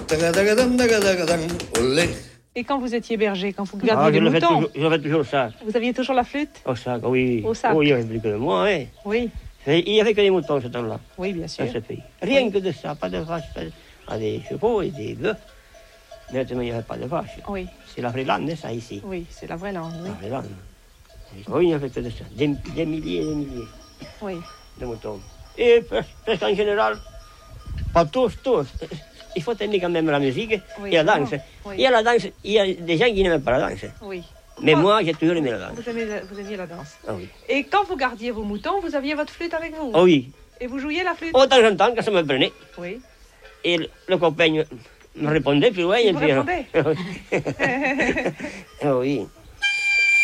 Olé. Et quand vous étiez berger, quand vous gardiez les moutons, je fais toujours ça. vous aviez toujours la flûte? Au sac, oui. Au sac. Oui, il n'y avait plus que moi, hein. Oui, Il n'y avait que des moutons ce temps-là, oui, bien dans sûr. ce pays. Rien Oui. que de ça, pas de vaches, pas des chevaux et des bœufs. Maintenant, il n'y avait pas de vaches. Oui, C'est la vraie lande, ça, ici. oui, c'est la vraie langue, oui. La vraie lande. Oui, il n'y avait que de ça. Des milliers et des milliers Oui, de moutons. Et presque en général, pas tous. Il faut aimer quand même la musique Oui, et la danse. oui. Il y a la danse, il y a des gens qui n'aiment pas la danse. oui. Mais Ah, moi, j'ai toujours aimé la danse. vous aimiez la danse. Ah oui. Et quand vous gardiez vos moutons, vous aviez votre flûte avec vous? Ah oui. Et vous jouiez la flûte? Oh, de temps en temps, quand ça me prenait, Oui. et le copain me répondait plus loin. Il et vous puis, répondait? Ah oui.